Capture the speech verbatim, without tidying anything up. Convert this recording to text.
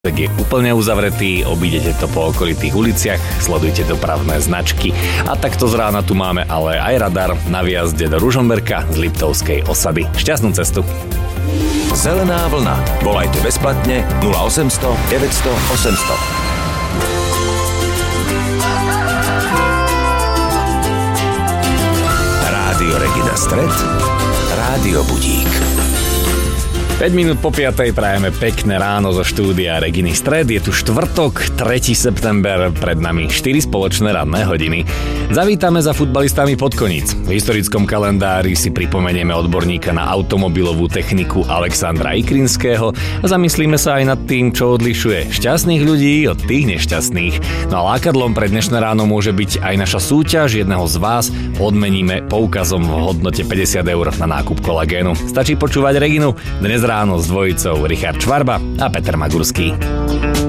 Tak je úplne uzavretý, obídete to po okolitých uliciach, sledujte dopravné značky. A takto z rána tu máme ale aj radar na výjazde do Ružomberka z Liptovskej osady. Šťastnú cestu. Zelená vlna. Volajte bezplatne nula osemsto deväťsto osemsto. Rádio Regina Stred, Rádio Budík. päť minút po piatej prajeme pekné ráno zo štúdia Reginy Stred. Je tu štvrtok, tretieho september, pred nami štyri spoločné ranné hodiny. Zavítame za futbalistami Podkoníc. V historickom kalendári si pripomenieme odborníka na automobilovú techniku Alexandra Ikrinského a zamyslíme sa aj nad tým, čo odlišuje šťastných ľudí od tých nešťastných. No a lákadlom pre dnešné ráno môže byť aj naša súťaž. Jedného z vás odmeníme poukazom v hodnote päťdesiat eur na nákup kolagénu. Stačí počúvať Reginu. Dnes ráno s dvojicou Richard Čvarba a Peter Magurský.